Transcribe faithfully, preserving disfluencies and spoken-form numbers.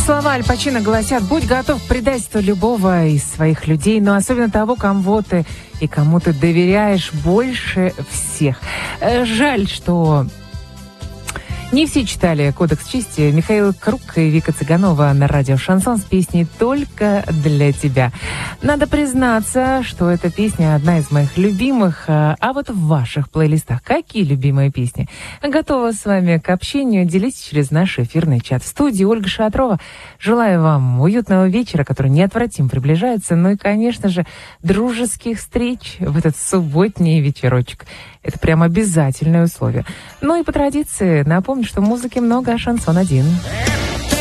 Слова Аль Пачино гласят: будь готов к предательству любого из своих людей, но особенно того, кому ты и кому ты доверяешь больше всех. Жаль, что не все читали «Кодекс чести». Михаил Круг и Вика Цыганова на радио «Шансон» с песней «Только для тебя». Надо признаться, что эта песня одна из моих любимых. А вот в ваших плейлистах какие любимые песни? Готова с вами к общению. Делитесь через наш эфирный чат. В студии Ольга Шатрова. Желаю вам уютного вечера, который неотвратимо приближается. Ну и, конечно же, дружеских встреч в этот субботний вечерочек. Это прям обязательное условие. Ну и по традиции напомню, что музыки много, а шансон один.